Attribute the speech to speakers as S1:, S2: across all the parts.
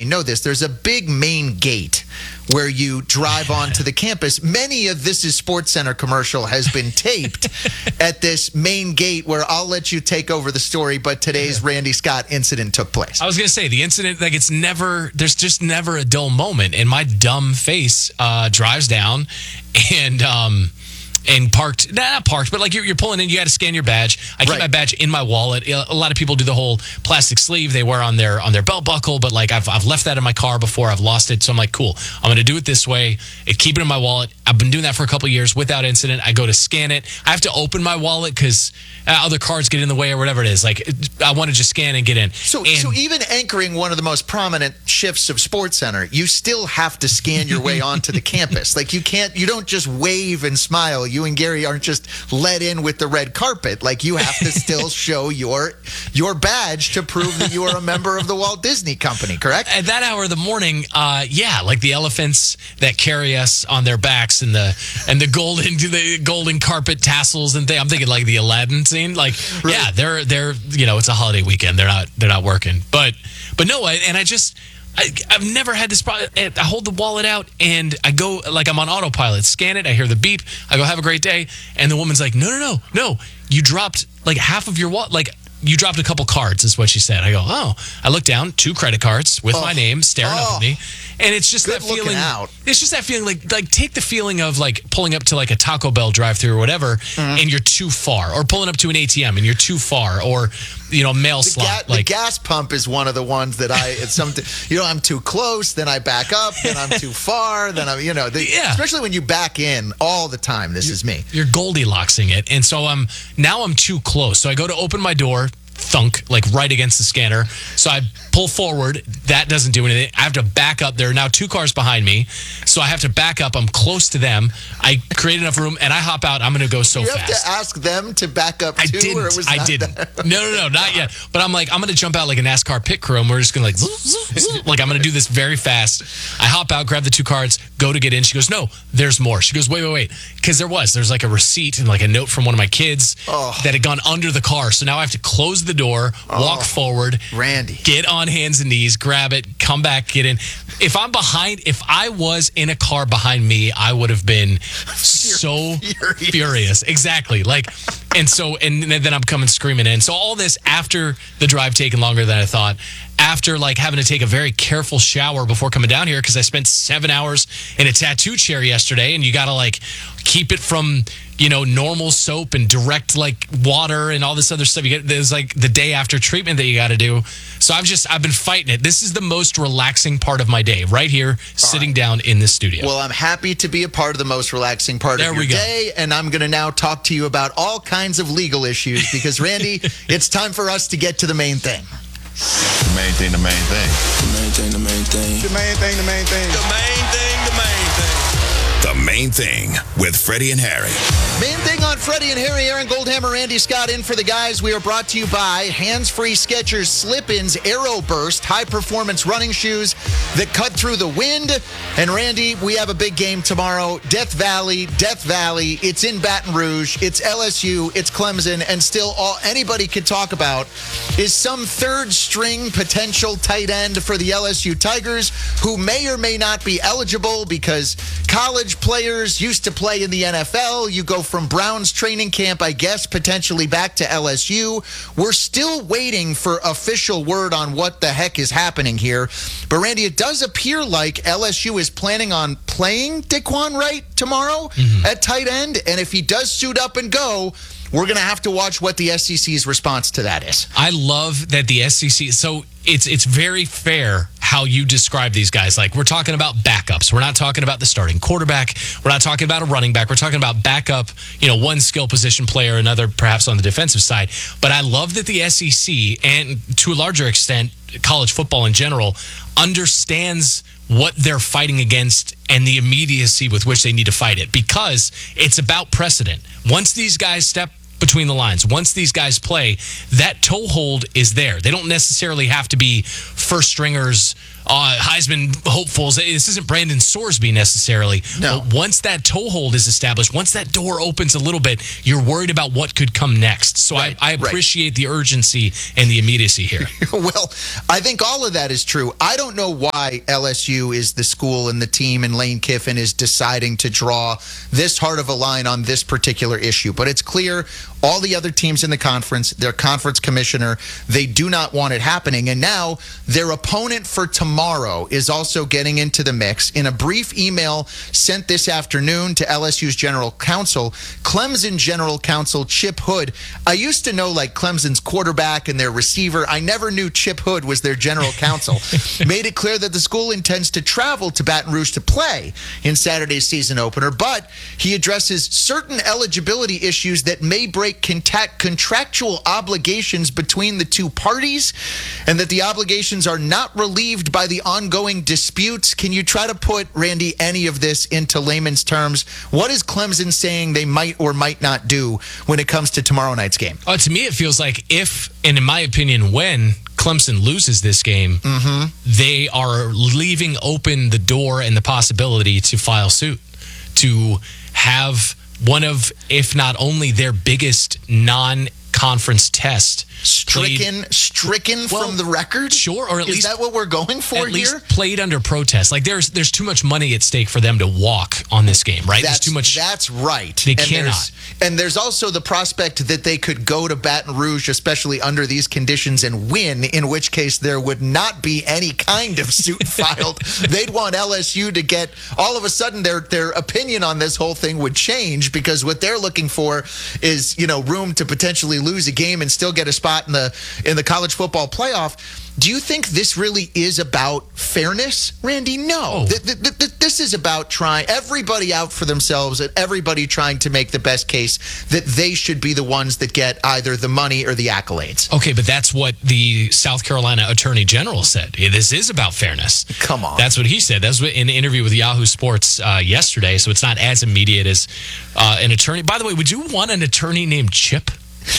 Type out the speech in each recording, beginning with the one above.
S1: may know this. There's a big main gate where you drive onto the campus. Many of This Is Sports Center commercial has been taped at this main gate where I'll let you take over the story, but today's Randy Scott incident took place.
S2: I was going to say, the incident, like, there's just never a dull moment. And my dumb face drives down and parked, not parked, but like you're pulling in, you got to scan your badge. I keep my badge in my wallet. A lot of people do the whole plastic sleeve they wear on their belt buckle, but like I've left that in my car before, I've lost it. So I'm like, cool, I'm going to do it this way and keep it in my wallet. I've been doing that for a couple of years without incident. I go to scan it. I have to open my wallet because other cards get in the way or whatever it is. Like, I want to just scan and get in.
S1: So even anchoring one of the most prominent shifts of Sports Center, you still have to scan your way onto the campus. Like, you don't just wave and smile. You and Gary aren't just let in with the red carpet. Like, you have to still show your badge to prove that you are a member of the Walt Disney Company, correct?
S2: At that hour of the morning, like the elephants that carry us on their backs and the golden carpet tassels and things. I'm thinking like the Aladdin scene. Like, right. Yeah, they're it's a holiday weekend. They're not working. But no, I've never had this problem. I hold the wallet out and I go like I'm on autopilot. Scan it. I hear the beep. I go, have a great day. And the woman's like, no. You dropped like half of your wallet. Like, you dropped a couple cards, is what she said. I go, oh. I look down, 2 credit cards with my name staring up at me. And it's just that feeling. It's just that feeling like take the feeling of like pulling up to like a Taco Bell drive-through or whatever, and you're too far, or pulling up to an ATM and you're too far, or mail slot.
S1: The gas pump is one of the ones that I'm too close, then I back up, then I'm too far, then I'm especially when you back in all the time. This is me.
S2: You're Goldilocksing it, and so I'm too close. So I go to open my door. Thunk, like right against the scanner. So I pull forward. That doesn't do anything. I have to back up. There are now 2 cars behind me. So I have to back up. I'm close to them. I create enough room and I hop out. I'm going to go so fast.
S1: You have to ask them to back up too?
S2: I didn't. No, not yet. But I'm like, I'm going to jump out like a NASCAR pit crew and we're just going to like I'm going to do this very fast. I hop out, grab the 2 cards, go to get in. She goes, no, there's more. She goes, wait. Because there's like a receipt and like a note from one of my kids that had gone under the car. So now I have to close the door, walk forward,
S1: Randy,
S2: get on hands and knees, grab it, come back, get in. If I was in a car behind me, I would have been so furious. Exactly. Like, and then I'm coming screaming in. So all this after the drive taking longer than I thought, after like having to take a very careful shower before coming down here because I spent 7 hours in a tattoo chair yesterday, and you got to like keep it from normal soap and direct like water and all this other stuff. There's like the day after treatment that you got to do. So I've been fighting it. This is the most relaxing part of my day, right here, sitting down in this studio.
S1: Well, I'm happy to be a part of the most relaxing part of your day, and I'm going to now talk to you about all kinds of legal issues because, Randy, it's time for us to get to the main thing.
S3: The main thing.
S4: The main thing with Freddie and Harry.
S1: Main thing on Freddie and Harry. Aaron Goldhammer, Randy Scott in for the guys. We are brought to you by hands-free Skechers Slip-ins Aero Burst, high-performance running shoes that cut through the wind. And Randy, we have a big game tomorrow. Death Valley. It's in Baton Rouge. It's LSU. It's Clemson. And still all anybody could talk about is some third-string potential tight end for the LSU Tigers who may or may not be eligible because college players used to play in the NFL. You go from Browns training camp, I guess, potentially back to LSU. We're still waiting for official word on what the heck is happening here. But, Randy, it does appear like LSU is planning on playing Daquan Wright tomorrow at tight end. And if he does suit up and go, we're going to have to watch what the SEC's response to that is.
S2: I love that the SEC... So it's very fair how you describe these guys. Like, we're talking about backups. We're not talking about the starting quarterback. We're not talking about a running back. We're talking about backup, one skill position player, another perhaps on the defensive side. But I love that the SEC, and to a larger extent, college football in general, understands what they're fighting against and the immediacy with which they need to fight it, because it's about precedent. Once these guys step between the lines, once these guys play, that toehold is there. They don't necessarily have to be first stringers Heisman hopefuls. This isn't Brandon Sorsby necessarily.
S1: No.
S2: But once that toehold is established, once that door opens a little bit, you're worried about what could come next. So
S1: Right,
S2: I appreciate the urgency and the immediacy here.
S1: Well, I think all of that is true. I don't know why LSU is the school and the team and Lane Kiffin is deciding to draw this hard of a line on this particular issue. But it's clear all the other teams in the conference, their conference commissioner, they do not want it happening. And now their opponent for tomorrow is also getting into the mix. In a brief email sent this afternoon to LSU's general counsel, Clemson general counsel Chip Hood. I used to know like Clemson's quarterback and their receiver. I never knew Chip Hood was their general counsel. Made it clear that the school intends to travel to Baton Rouge to play in Saturday's season opener, but he addresses certain eligibility issues that may break contractual obligations between the two parties, and that the obligations are not relieved by the ongoing disputes. Can you try to put, Randy, any of this into layman's terms? What is Clemson saying they might or might not do when it comes to tomorrow night's game?
S2: To me, it feels like if, and in my opinion, when Clemson loses this game, they are leaving open the door and the possibility to file suit, to have one of, if not only their biggest non-conference test
S1: stricken from the record?
S2: Sure, or at least
S1: is that what we're going for
S2: at
S1: here?
S2: least played under protest. Like there's too much money at stake for them to walk on this game, right? There's too much.
S1: That's right.
S2: They cannot.
S1: And there's also the prospect that they could go to Baton Rouge, especially under these conditions, and win, in which case there would not be any kind of suit filed. They'd want LSU to get, all of a sudden their opinion on this whole thing would change, because what they're looking for is, room to potentially lose a game and still get a spot in the college football playoff. Do you think this really is about fairness, Randy? No. This is about trying everybody out for themselves and everybody trying to make the best case that they should be the ones that get either the money or the accolades.
S2: Okay, but that's what the South Carolina Attorney General said. This is about fairness.
S1: Come on.
S2: That's what he said. That's what in an interview with Yahoo Sports yesterday, so it's not as immediate as an attorney. By the way, would you want an attorney named Chip?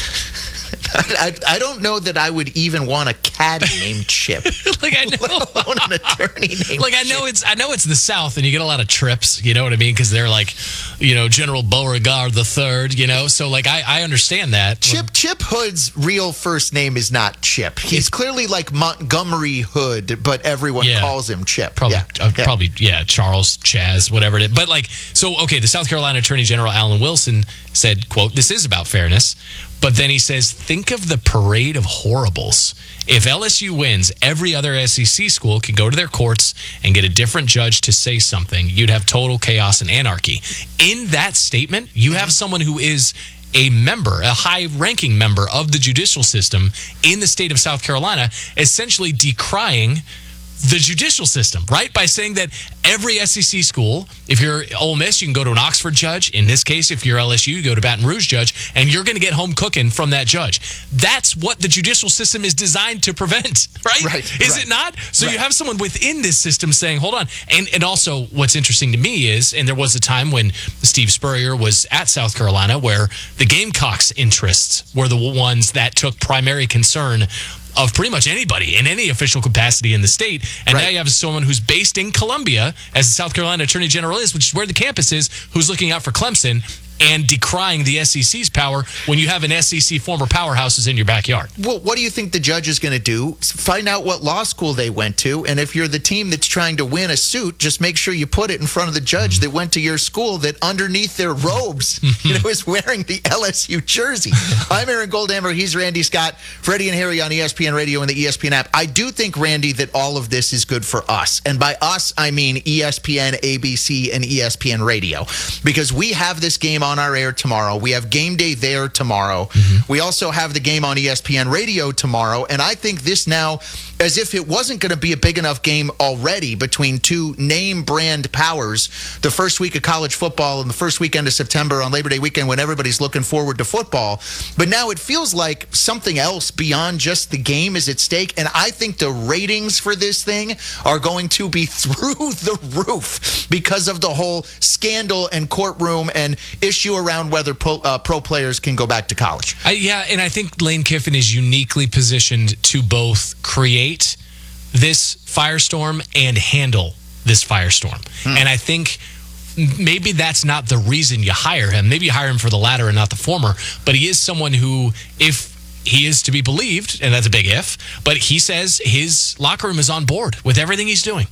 S1: I don't know that I would even want a caddy named Chip.
S2: Like I know,
S1: let alone an attorney named
S2: like I know
S1: Chip.
S2: it's the South, and you get a lot of trips. You know what I mean? Because they're like, General Beauregard III. So like I understand that.
S1: Chip Hood's real first name is not Chip. He's clearly like Montgomery Hood, but everyone calls him Chip.
S2: Probably Charles, Chaz, whatever it is. But the South Carolina Attorney General Alan Wilson said, quote, "This is about fairness." But then he says, think of the parade of horribles. If LSU wins, every other SEC school can go to their courts and get a different judge to say something. You'd have total chaos and anarchy. In that statement, you have someone who is a high-ranking member of the judicial system in the state of South Carolina, essentially decrying the judicial system, right? By saying that every SEC school, if you're Ole Miss, you can go to an Oxford judge. In this case, if you're LSU, you go to Baton Rouge judge, and you're going to get home cooking from that judge. That's what the judicial system is designed to prevent, right? Is it not? So you have someone within this system saying, hold on. And also what's interesting to me is, and there was a time when Steve Spurrier was at South Carolina where the Gamecocks' interests were the ones that took primary concern of pretty much anybody in any official capacity in the state. And now you have someone who's based in Columbia, as the South Carolina Attorney General is, which is where the campus is, who's looking out for Clemson and decrying the SEC's power when you have an SEC former powerhouses in your backyard.
S1: Well, what do you think the judge is going to do? Find out what law school they went to, and if you're the team that's trying to win a suit, just make sure you put it in front of the judge that went to your school, that underneath their robes, is wearing the LSU jersey. I'm Aaron Goldhammer. He's Randy Scott. Freddie and Harry on ESPN Radio and the ESPN app. I do think, Randy, that all of this is good for us. And by us, I mean ESPN, ABC, and ESPN Radio. Because we have this game on our air tomorrow. We have game day there tomorrow. We also have the game on ESPN Radio tomorrow. And I think this now, as if it wasn't going to be a big enough game already between two name brand powers, the first week of college football and the first weekend of September on Labor Day weekend when everybody's looking forward to football. But now it feels like something else beyond just the game is at stake. And I think the ratings for this thing are going to be through the roof because of the whole scandal and courtroom and issue around whether pro players can go back to college.
S2: And I think Lane Kiffin is uniquely positioned to both create this firestorm and handle this firestorm. And I think maybe that's not the reason you hire him. Maybe you hire him for the latter and not the former. But he is someone who, if he is to be believed, and that's a big if, but he says his locker room is on board with everything he's doing.